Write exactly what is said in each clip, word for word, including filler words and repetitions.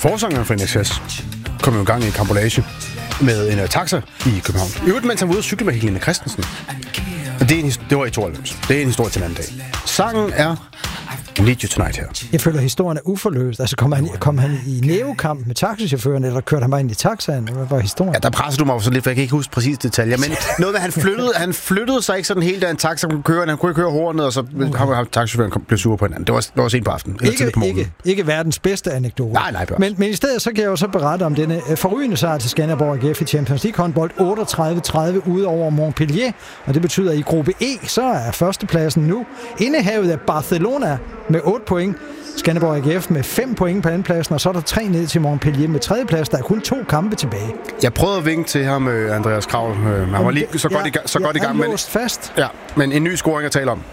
forsangeren for N X S kom jo i gang i en kampolage med en uh, taxa i København. I øvrigt, mens han var ude at cykle med Helene Christensen. Det, er en, det var i tooghalvfems. Det er en historie til en anden dag. Sangen er Need You Tonight her. Jeg føler, at historien er uforløst. Altså, kom han, kom han i nævekamp med taxichaufføren, eller kørte han bare ind i taxaen? Hvad var historien? Ja, der presser du mig så lidt, for jeg kan ikke huske præcis detaljer. Men noget med, han flyttede, han flyttede sig ikke sådan helt, da en taxa kunne køre. Han kunne ikke køre hornet, og så okay. ham taxichaufføren blev sur på hinanden. Det var, det var sent på aftenen. Ikke, på ikke, ikke verdens bedste anekdote. Nej, nej, men, men i stedet så kan jeg jo så berette om denne forrygende sejr til Skanderborg A G F i Champions League håndbold otteogtredive tredive ude over Montpellier. Og det betyder, at i gruppe E, så er førstepladsen nu indehavet af Barcelona med otte point. Skanderborg A G F med fem point på andenpladsen, og så er der tre ned til Montpellier med tredjeplads. Der er kun to kampe tilbage. Jeg prøvede at vinke til ham, Andreas Kravl. Han var lige så godt, ja, i, så ja, godt i gang. Han låst fast. Ja, men en ny scoring at tale om.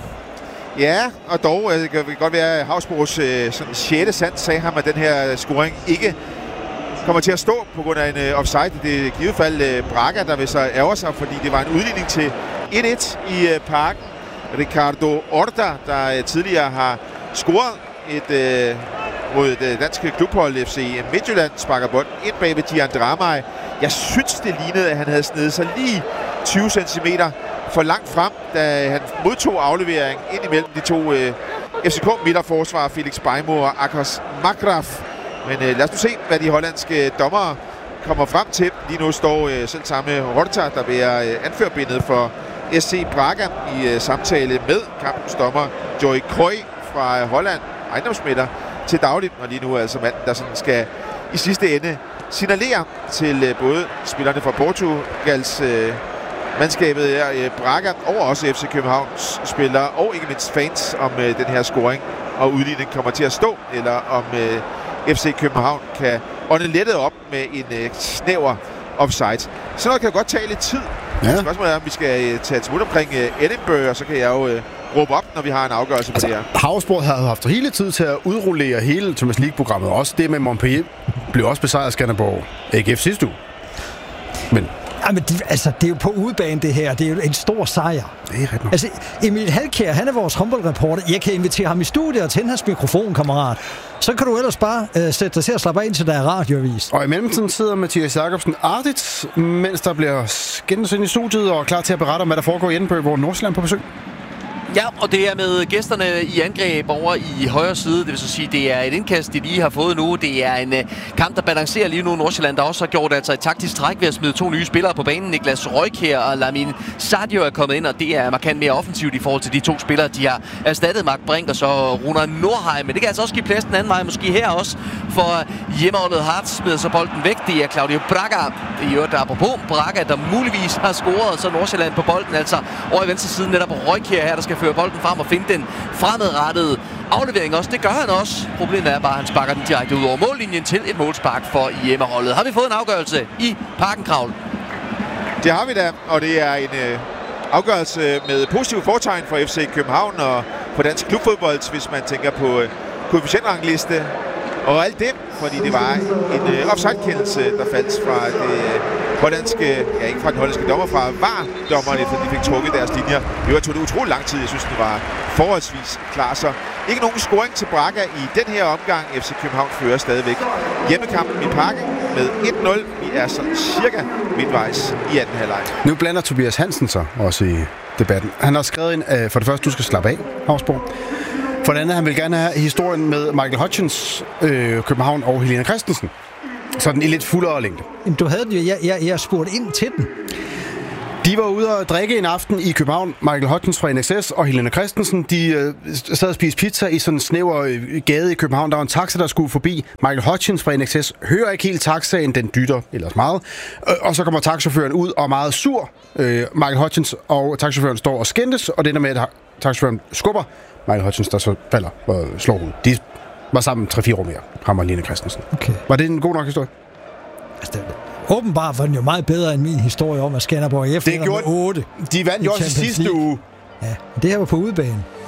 Ja, og dog det kan godt være, at Havsbros øh, sådan sjette sand sagde ham, at den her scoring ikke kommer til at stå på grund af en øh, offside. Det er i givet fald øh, Braga, der vil så ærger sig, fordi det var en udligning til et et i øh, parken. Ricardo Horta, der øh, tidligere har scoret et øh, mod det danske klubhold F C Midtjylland, sparker bolden ind bag ved Gian Dramay. Jeg synes, det lignede, at han havde snedet sig lige tyve centimeter for langt frem, da han modtog aflevering ind imellem de to øh, F C K midterforsvarer, Felix Beimo og Akos Makraf. Men øh, lad os nu se, hvad de hollandske dommere kommer frem til. Lige nu står øh, selv samme Horta, der bærer øh, anførbindet for S C Braga i øh, samtale med kampens dommer Joy Krøy fra øh, Holland, ejendomsmætter til dagligt, og lige nu er altså manden, der sådan skal i sidste ende signalere til øh, både spillerne fra Portugals øh, mandskabet her, øh, Braga, og også F C Københavns spillere, og ikke mindst fans, om øh, den her scoring og udligning kommer til at stå, eller om øh, F C København kan ånde lettet op med en øh, snæver offside. Så noget kan jo godt tage lidt tid. Ja. Spørgsmålet er, om vi skal øh, tage et smut omkring øh, Edinburgh, og så kan jeg jo øh, råbe op, når vi har en afgørelse altså, på det her. Havsborg havde haft hele tid til at udrullere hele Champions League-programmet. Også det med Montpellier blev også besejret af Skanderborg A G F sidste uge. Men Ja, men det, altså, det er jo på udebane, det her. Det er jo en stor sejr. Det er ret nok. Altså, Emil Halkjær, han er vores håndboldreporter. Jeg kan invitere ham i studiet og tænde hans mikrofon, kammerat. Så kan du ellers bare øh, sætte dig til at slappe af, indtil der er radioavis. Og i mellemtiden sidder Mathias Jacobsen Arditz, mens der bliver skændt ind i studiet og klar til at berette om, hvad der foregår i Edinburgh, hvor Nordsjælland på besøg. Ja, og det er med gæsterne i angreb over i højre side. Det vil så sige, det er et indkast, de lige har fået nu. Det er en uh, kamp, der balancerer lige nu. Nordsjælland, der også har gjort altså et taktisk træk ved at smide to nye spillere på banen. Niklas Røykjær og Lamin Sadio er kommet ind, og det er markant mere offensivt i forhold til de to spillere. De har erstattet Mark Brink og så Runar Nordheim. Men det kan altså også give plads den anden vej, måske her også. For hjemmeholdet Hart smider så bolden væk. Det er Claudio Braga. Det er jo der apropos Braga, der muligvis har scoret. Så Nordsjælland på bolden, altså over i venstre side netop Røykjær her, der skal føre bolden frem og finde den fremadrettede aflevering også. Det gør han også. Problemet er bare, at han sparker den direkte ud over mållinjen til et målspark for hjemmeholdet. Har vi fået en afgørelse i Parken, Kravl? Det har vi da, og det er en øh, afgørelse med positiv fortegn for F C København og for dansk klubfodbold, hvis man tænker på øh, koefficientrangliste og alt det, fordi det var en øh, offside-kendelse, der faldt fra det øh, hollandske, ja ikke fra den hollandske dommer, fra V A R-dommerne, fordi de fik trukket deres linjer. Det tog det utrolig lang tid. Jeg synes, det var forholdsvis klar. Så ikke nogen scoring til Braga i den her omgang. F C København fører stadigvæk hjemmekampen i Parken med et nul. Vi er sådan cirka midtvejs i anden halvleg. Nu blander Tobias Hansen sig også i debatten. Han har skrevet ind, uh, for det første, du skal slappe af, Havsborg. For det andet, han vil gerne have historien med Michael Hutchins, øh, København og Helene Christensen. Sådan i lidt fuldere længde. Jamen, du havde den jo. Jeg, jeg, jeg spurgte ind til den. De var ude og drikke en aften i København. Michael Hutchins fra N X S og Helene Christensen, de øh, sad og spiste pizza i sådan en snæver øh, gade i København. Der var en taxa, der skulle forbi. Michael Hutchins fra N X S hører ikke helt taxaen, den dytter ellers meget. Øh, og så kommer taxachaufføren ud og er meget sur. Øh, Michael Hutchins og taxachaufføren står og skændes, og det ender med, at taxachaufføren skubber Michael Hutchins, der så falder og slår ud. De var sammen tre-fire år mere, ham og Helene Christensen. Okay. Var det en god nok historie? Altså, det åbenbart var den jo meget bedre end min historie om, at Skanderborg F C med otte. De vandt jo også sidste uge. Ja, det her var på udebane.